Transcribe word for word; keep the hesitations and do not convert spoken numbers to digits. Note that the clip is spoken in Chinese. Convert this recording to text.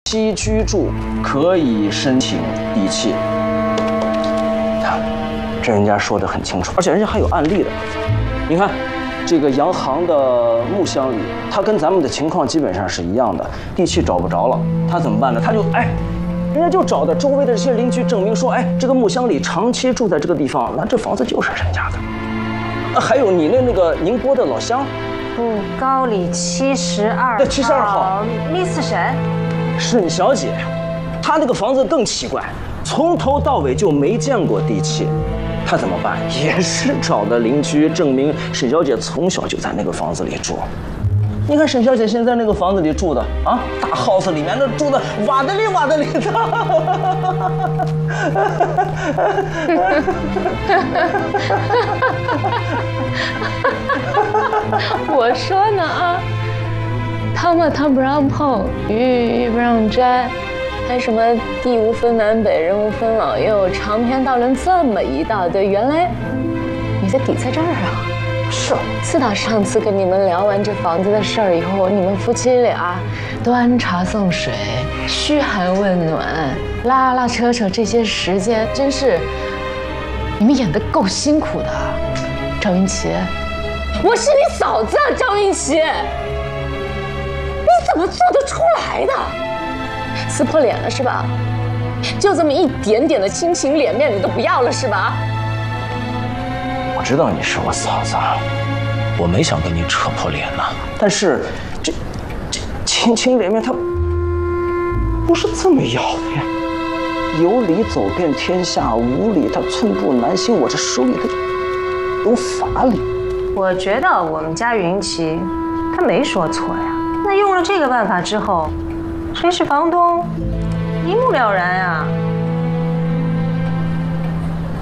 期居住可以申请地契。看，这人家说的很清楚，而且人家还有案例的。你看，这个洋行的木箱里，它跟咱们的情况基本上是一样的，地契找不着了，他怎么办呢？他就哎。 人家就找的周围的这些邻居证明说，哎，这个木箱里长期住在这个地方，那这房子就是人家的。啊，还有你那那个宁波的老乡， 嗯，高里七十二， 对，七十二号 ，Miss 沈， 沈小姐，她那个房子更奇怪，从头到尾就没见过地契，她怎么办？也是找的邻居证明沈小姐从小就在那个房子里住。 你看沈小姐现在那个房子里住的啊，大 house 里面那住的瓦的里瓦的里的。 我说呢啊，汤嘛汤不让碰，鱼鱼鱼不让摘，还什么地无分南北，人无分老幼，长篇大论这么一大堆，原来你的底在这儿啊。 是， 自打上次跟你们聊完这房子的事儿以后，你们夫妻俩端茶送水、嘘寒问暖、拉拉扯扯，这些时间真是你们演得够辛苦的。赵云奇，我是你嫂子啊，赵云奇，你怎么做得出来的？撕破脸了是吧？就这么一点点的亲情脸面你都不要了是吧？ 我知道你是我嫂子，我没想跟你扯破脸呐。但是，这这亲情脸面它不是这么要的呀。有理走遍天下，无理它寸步难行。我这手里它有法理。 我觉得我们家云奇他没说错呀。那用了这个办法之后，谁是房东，一目了然呀。